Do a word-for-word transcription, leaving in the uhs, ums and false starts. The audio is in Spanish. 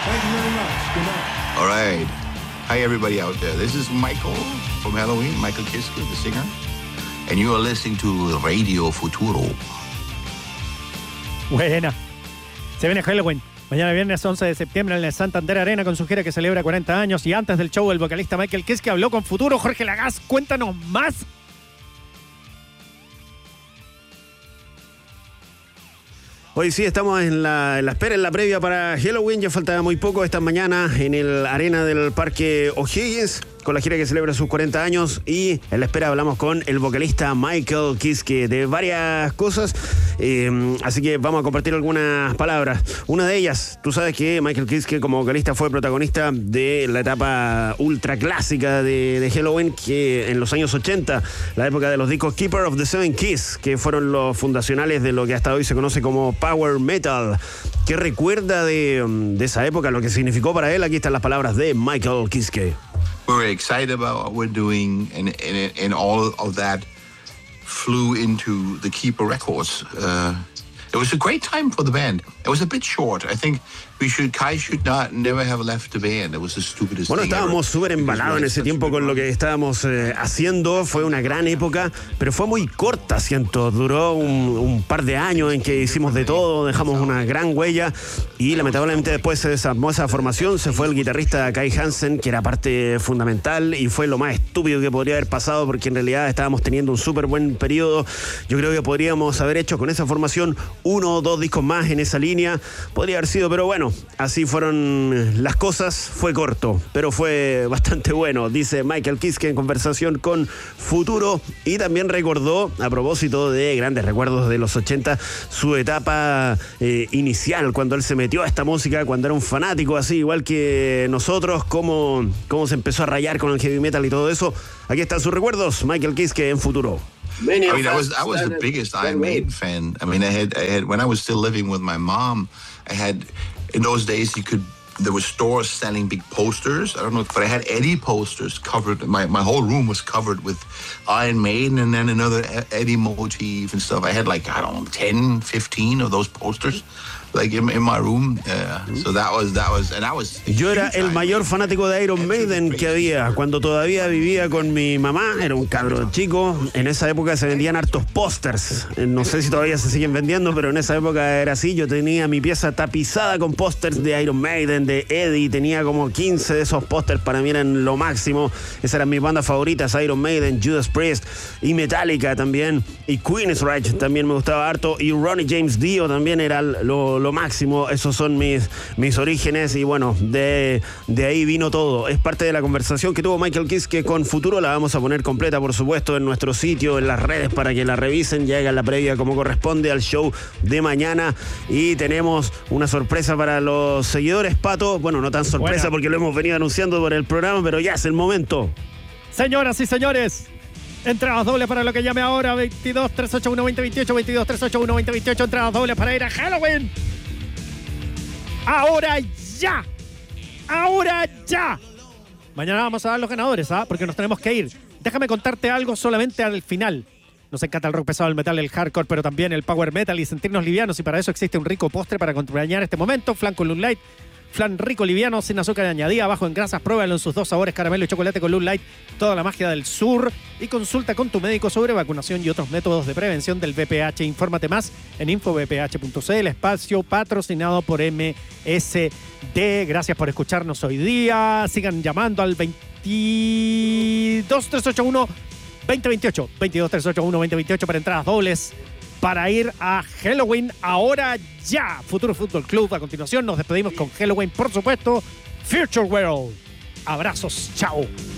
Thank you very much. Good night. All right. Hi, everybody out there. This is Michael from Halloween, Michael Kiske, the singer. And you are listening to Radio Futuro. Buena. Se viene Halloween. Mañana viernes once de septiembre en el Santander Arena con su gira que celebra cuarenta años. Y antes del show, el vocalista Michael Kiske habló con Futuro. Jorge Lagaz, cuéntanos más. Hoy sí estamos en la, en la espera, en la previa para Halloween. Ya falta muy poco esta mañana en el Arena del Parque O'Higgins, con la gira que celebra sus cuarenta años. Y en la espera hablamos con el vocalista Michael Kiske de varias cosas. Eh, así que vamos a compartir algunas palabras. Una de ellas, tú sabes que Michael Kiske como vocalista fue protagonista de la etapa ultra clásica de, de Halloween, que en los años ochenta, la época de los discos Keeper of the Seven Keys, que fueron los fundacionales de lo que hasta hoy se conoce como Power Metal. ¿Qué recuerda de, de esa época, lo que significó para él? Aquí están las palabras de Michael Kiske. We're excited about what we're doing, and, and, and all of that flew into the Keeper Records. Uh, it was a great time for the band. It was a bit short. I think we should, Kai should not never have left the band. It was the stupidest Bueno, thing estábamos súper embalados en ese tiempo con lo que estábamos eh, haciendo. Fue una gran época, pero fue muy corta, siento. Duró un, un par de años en que hicimos de todo, dejamos una gran huella y lamentablemente después se desarmó esa formación. Se fue el guitarrista Kai Hansen, que era parte fundamental, y fue lo más estúpido que podría haber pasado, porque en realidad estábamos teniendo un súper buen periodo. Yo creo que podríamos haber hecho con esa formación uno o dos discos más en esa línea. Podría haber sido, pero bueno, así fueron las cosas. Fue corto, pero fue bastante bueno, dice Michael Kiske en conversación con Futuro. Y también recordó, a propósito de grandes recuerdos de los ochenta, su etapa eh, inicial, cuando él se metió a esta música, cuando era un fanático así, igual que nosotros, cómo, cómo se empezó a rayar con el heavy metal y todo eso. Aquí están sus recuerdos, Michael Kiske en Futuro. I mean, I was I was the biggest Iron Maiden fan. I mean, I had I had when I was still living with my mom, I had in those days you could there were stores selling big posters. I don't know, but I had Eddie posters covered. My my whole room was covered with Iron Maiden and then another Eddie motif and stuff. I had like I don't know ten, fifteen of those posters. Like in, in my room, uh, so that was that was and I was. Yo era el mayor fanático de Iron Maiden que había cuando todavía vivía con mi mamá. Era un cabro chico. En esa época se vendían hartos pósters. No sé si todavía se siguen vendiendo, pero en esa época era así. Yo tenía mi pieza tapizada con pósters de Iron Maiden, de Eddie. Tenía como quince de esos pósters. Para mí eran lo máximo. Esas eran mis bandas favoritas: Iron Maiden, Judas Priest y Metallica también. Y Queensrÿche también me gustaba harto. Y Ronnie James Dio también era lo lo máximo. Esos son mis, mis orígenes y bueno, de, de ahí vino todo. Es parte de la conversación que tuvo Michael Kiske con Futuro. La vamos a poner completa, por supuesto, en nuestro sitio, en las redes, para que la revisen. Ya hagan la previa como corresponde al show de mañana. Y tenemos una sorpresa para los seguidores, Pato. Bueno, no tan sorpresa, bueno, porque lo hemos venido anunciando por el programa, pero ya es el momento. Señoras y señores, entradas dobles para lo que llame ahora. Veintidós, trescientos ochenta y uno, veinte veintiocho. Veintidós, trescientos ochenta y uno, veinte veintiocho. Entradas dobles para ir a Halloween. Ahora ya. Ahora ya. Mañana vamos a dar los ganadores, ¿ah? Porque nos tenemos que ir. Déjame contarte algo solamente al final. Nos encanta el rock pesado, el metal, el hardcore, pero también el power metal y sentirnos livianos. Y para eso existe un rico postre para acompañar este momento. Flan con Loot Light. Flan rico, liviano, sin azúcar añadida, bajo en grasas. Pruébalo en sus dos sabores, caramelo y chocolate con Loot Light. Toda la magia del sur. Y consulta con tu médico sobre vacunación y otros métodos de prevención del V I H. Infórmate más en info v p h punto c l. Espacio patrocinado por M S D. Gracias por escucharnos hoy día. Sigan llamando al veintidós, trescientos ochenta y uno, veinte veintiocho. veintidós, trescientos ochenta y uno, veinte veintiocho para entradas dobles para ir a Halloween ahora ya. Futuro Fútbol Club. A continuación nos despedimos con Halloween, por supuesto. Future World. Abrazos. Chao.